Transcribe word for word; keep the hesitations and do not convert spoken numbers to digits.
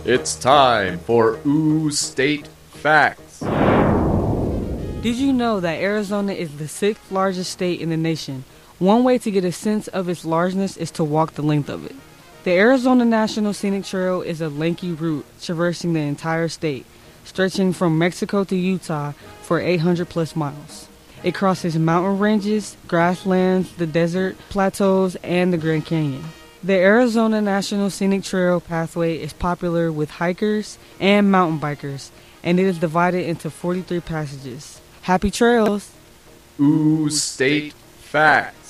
It's time for Ooh State Facts. Did you know that Arizona is the sixth largest state in the nation? One way to get a sense of its largeness is to walk the length of it. The Arizona National Scenic Trail is a lengthy route traversing the entire state, stretching from Mexico to Utah for eight hundred plus miles. It crosses mountain ranges, grasslands, the desert, plateaus, and the Grand Canyon. The Arizona National Scenic Trail pathway is popular with hikers and mountain bikers, and it is divided into forty-three passages. Happy trails! Ooh State Facts.